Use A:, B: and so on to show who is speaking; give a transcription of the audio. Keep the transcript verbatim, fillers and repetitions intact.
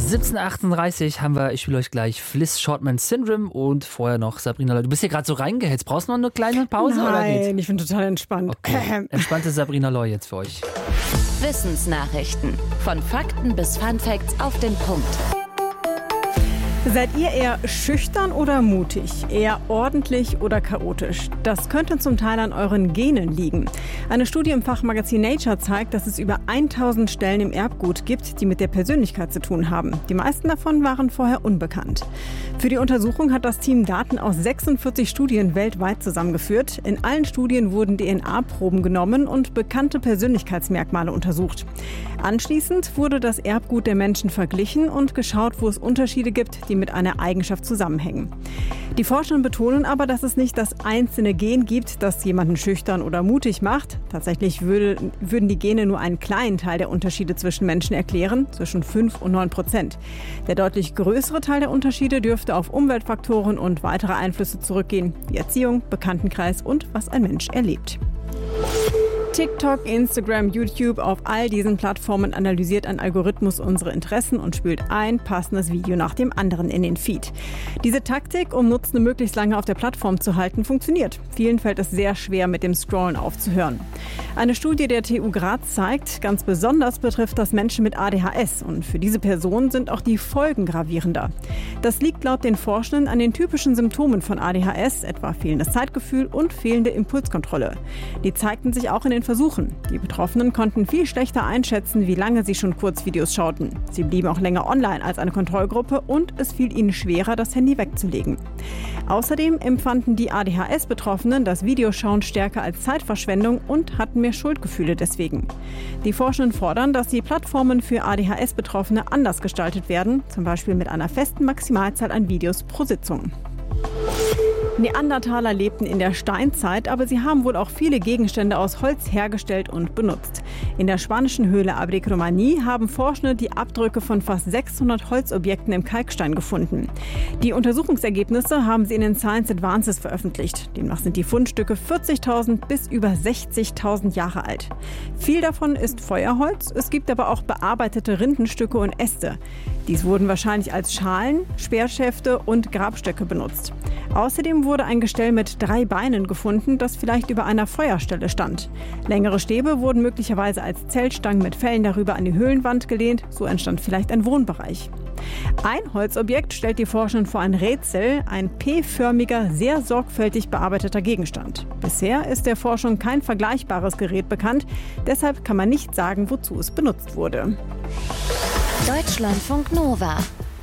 A: siebzehn Uhr achtunddreißig haben wir, ich spiele euch gleich Fliss Shortman Syndrome und vorher noch Sabrina Loy. Du bist hier gerade so reingehetzt. Brauchst du noch eine kleine Pause?
B: Nein,
A: oder geht's?
B: Ich bin total entspannt.
A: Okay. Entspannte Sabrina Loy jetzt für euch.
C: Wissensnachrichten. Von Fakten bis Funfacts auf den Punkt.
B: Seid ihr eher schüchtern oder mutig? Eher ordentlich oder chaotisch? Das könnte zum Teil an euren Genen liegen. Eine Studie im Fachmagazin Nature zeigt, dass es über tausend Stellen im Erbgut gibt, die mit der Persönlichkeit zu tun haben. Die meisten davon waren vorher unbekannt. Für die Untersuchung hat das Team Daten aus sechsundvierzig Studien weltweit zusammengeführt. In allen Studien wurden D N A-Proben genommen und bekannte Persönlichkeitsmerkmale untersucht. Anschließend wurde das Erbgut der Menschen verglichen und geschaut, wo es Unterschiede gibt, die mit einer Eigenschaft zusammenhängen. Die Forscher betonen aber, dass es nicht das einzelne Gen gibt, das jemanden schüchtern oder mutig macht. Tatsächlich würde, würden die Gene nur einen kleinen Teil der Unterschiede zwischen Menschen erklären, zwischen fünf und neun Prozent. Der deutlich größere Teil der Unterschiede dürfte auf Umweltfaktoren und weitere Einflüsse zurückgehen, wie Erziehung, Bekanntenkreis und was ein Mensch erlebt. TikTok, Instagram, YouTube, auf all diesen Plattformen analysiert ein Algorithmus unsere Interessen und spült ein passendes Video nach dem anderen in den Feed. Diese Taktik, um Nutzende möglichst lange auf der Plattform zu halten, funktioniert. Vielen fällt es sehr schwer, mit dem Scrollen aufzuhören. Eine Studie der T U Graz zeigt, ganz besonders betrifft das Menschen mit A D H S und für diese Personen sind auch die Folgen gravierender. Das liegt laut den Forschenden an den typischen Symptomen von A D H S, etwa fehlendes Zeitgefühl und fehlende Impulskontrolle. Die zeigten sich auch in den Versuchen. Die Betroffenen konnten viel schlechter einschätzen, wie lange sie schon Kurzvideos schauten. Sie blieben auch länger online als eine Kontrollgruppe und es fiel ihnen schwerer, das Handy wegzulegen. Außerdem empfanden die A D H S-Betroffenen das Videoschauen stärker als Zeitverschwendung und hatten mehr Schuldgefühle deswegen. Die Forschenden fordern, dass die Plattformen für A D H S-Betroffene anders gestaltet werden, zum Beispiel mit einer festen Maximalzahl an Videos pro Sitzung. Neandertaler lebten in der Steinzeit, aber sie haben wohl auch viele Gegenstände aus Holz hergestellt und benutzt. In der spanischen Höhle Abric-Romaní haben Forschende die Abdrücke von fast sechshundert Holzobjekten im Kalkstein gefunden. Die Untersuchungsergebnisse haben sie in den Science Advances veröffentlicht. Demnach sind die Fundstücke vierzigtausend bis über sechzigtausend Jahre alt. Viel davon ist Feuerholz, es gibt aber auch bearbeitete Rindenstücke und Äste. Dies wurden wahrscheinlich als Schalen, Speerschäfte und Grabstöcke benutzt. Außerdem wurde ein Gestell mit drei Beinen gefunden, das vielleicht über einer Feuerstelle stand. Längere Stäbe wurden möglicherweise als Zeltstangen mit Fellen darüber an die Höhlenwand gelehnt, so entstand vielleicht ein Wohnbereich. Ein Holzobjekt stellt die Forschenden vor ein Rätsel, ein P-förmiger, sehr sorgfältig bearbeiteter Gegenstand. Bisher ist der Forschung kein vergleichbares Gerät bekannt, deshalb kann man nicht sagen, wozu es benutzt wurde.
C: Deutschlandfunk Nova